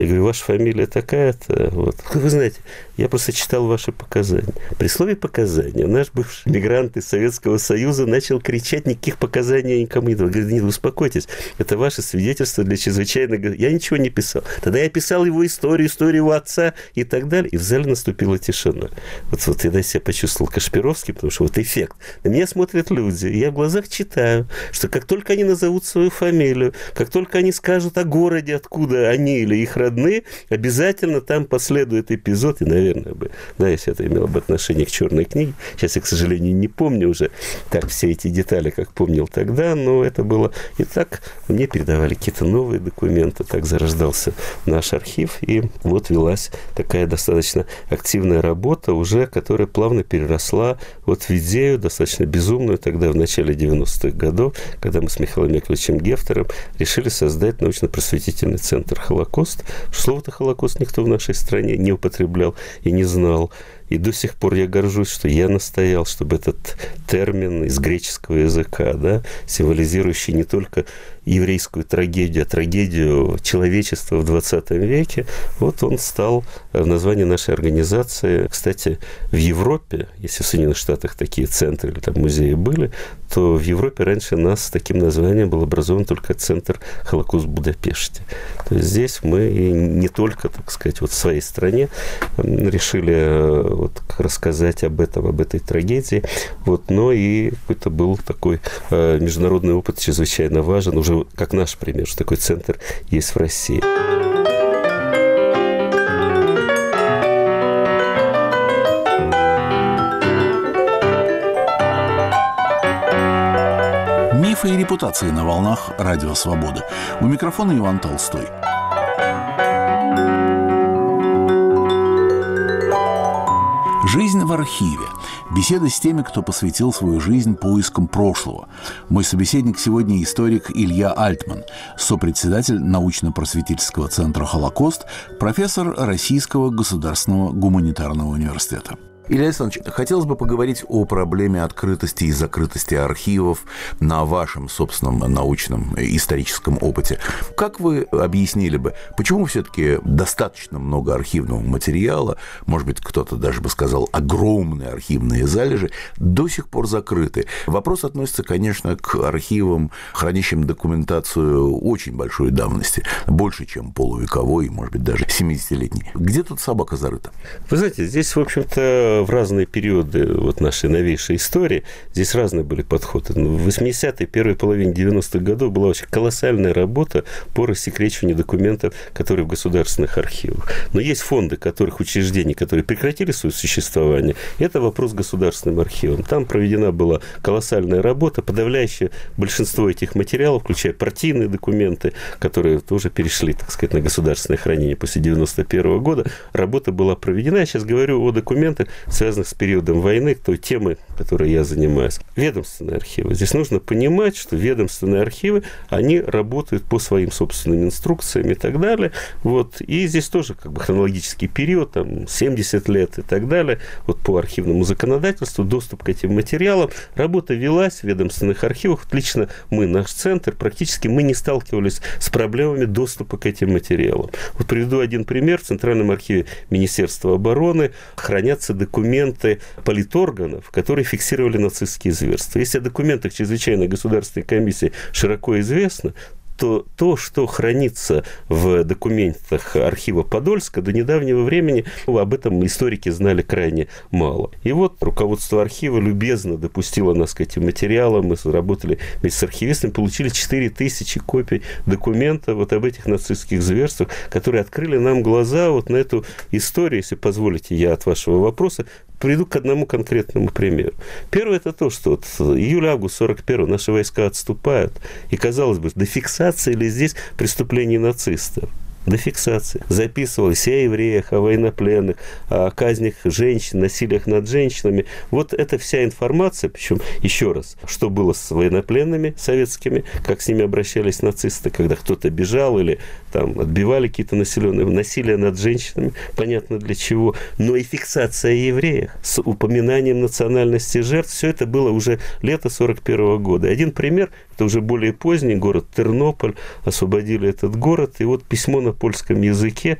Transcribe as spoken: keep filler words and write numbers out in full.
Я говорю, ваша фамилия такая-то. Вот. Вы знаете, я просто читал ваши показания. При слове «показания» наш бывший мигрант из Советского Союза начал кричать, никаких показаний я никому не дал. Говорит, нет, успокойтесь, это ваше свидетельство для чрезвычайного... Я ничего не писал. Тогда я писал его историю, историю его отца и так далее. И в зале наступила тишина. Вот, вот я себя почувствовал Кашпировский, потому что вот эффект. На меня смотрят люди, и я в глазах читаю, что как только они назовут свою фамилию, как только они скажут о городе, откуда они или их родные, обязательно там последует эпизод, и, наверное, бы, да, если это имело бы отношение к «Черной книге». Сейчас я, к сожалению, не помню уже так все эти детали, как помнил тогда, но это было... И так мне передавали какие-то новые документы, так зарождался наш архив, и вот велась такая достаточно активная работа уже, которая плавно переросла вот в идею достаточно безумную тогда, в начале девяностых годов, когда мы с Михаилом Яковлевичем Гефтером решили создать научно-просветительный центр «Холокост». Слово-то «Холокост» никто в нашей стране не употреблял и не знал. И до сих пор я горжусь, что я настоял, чтобы этот термин из греческого языка, да, символизирующий не только еврейскую трагедию, а трагедию человечества в двадцатом веке, вот он стал в названии нашей организации. Кстати, в Европе, если в Соединенных Штатах такие центры или там музеи были, то в Европе раньше нас с таким названием был образован только центр «Холокост» в Будапеште. То есть здесь мы не только, так сказать, вот в своей стране решили вот рассказать об этом, об этой трагедии, вот, но и какой-то был такой э, международный опыт чрезвычайно важен, уже как наш пример, что такой центр есть в России. Мифы и репутации на волнах Радио Свобода. У микрофона Иван Толстой. Жизнь в архиве. Беседа с теми, кто посвятил свою жизнь поискам прошлого. Мой собеседник сегодня историк Илья Альтман, сопредседатель научно-просветительского центра «Холокост», профессор Российского государственного гуманитарного университета. Илья Александрович, хотелось бы поговорить о проблеме открытости и закрытости архивов на вашем собственном научном историческом опыте. Как вы объяснили бы, почему все-таки достаточно много архивного материала, может быть, кто-то даже бы сказал, огромные архивные залежи, до сих пор закрыты? Вопрос относится, конечно, к архивам, хранящим документацию очень большой давности, больше, чем полувековой, может быть, даже семидесятилетней. Где тут собака зарыта? Вы знаете, здесь, в общем-то, в разные периоды вот нашей новейшей истории здесь разные были подходы. В восьмидесятые, первой половине девяностых годов была очень колоссальная работа по рассекречиванию документов, которые в государственных архивах. Но есть фонды, которых учреждений, которые прекратили свое существование. Это вопрос государственным архивам. Там проведена была колоссальная работа. Подавляющее большинство этих материалов, включая партийные документы, которые тоже перешли, так сказать, на государственное хранение после девяносто первого года, работа была проведена. Я сейчас говорю о документах, связанных с периодом войны, той темы, которой я занимаюсь. Ведомственные архивы. Здесь нужно понимать, что ведомственные архивы, они работают по своим собственным инструкциям и так далее. Вот. И здесь тоже как бы хронологический период, там, семьдесят лет и так далее. Вот по архивному законодательству доступ к этим материалам. Работа велась в ведомственных архивах. Лично мы, наш центр, практически мы не сталкивались с проблемами доступа к этим материалам. Вот приведу один пример. В Центральном архиве Министерства обороны хранятся документы политорганов, которые фиксировали нацистские зверства. Если о документах чрезвычайной государственной комиссии широко известно, то то, что хранится в документах архива Подольска, до недавнего времени об этом историки знали крайне мало. И вот руководство архива любезно допустило нас к этим материалам. Мы работали вместе с архивистами, получили четыре тысячи копий документов вот об этих нацистских зверствах, которые открыли нам глаза вот на эту историю. Если позволите, я от вашего вопроса приведу к одному конкретному примеру. Первое – это то, что вот июль-август сорок первого наши войска отступают, и, казалось бы, до фиксации ли здесь преступлений нацистов? До фиксации. Записывалось и о евреях, о военнопленных, о казнях женщин, насилиях над женщинами. Вот эта вся информация, причем, еще раз, что было с военнопленными советскими, как с ними обращались нацисты, когда кто-то бежал или там отбивали какие-то населенные, насилие над женщинами, понятно для чего, но и фиксация о евреях с упоминанием национальности жертв, все это было уже лето сорок первого года. Один пример, это уже более поздний город, Тернополь, освободили этот город, и вот письмо на польском языке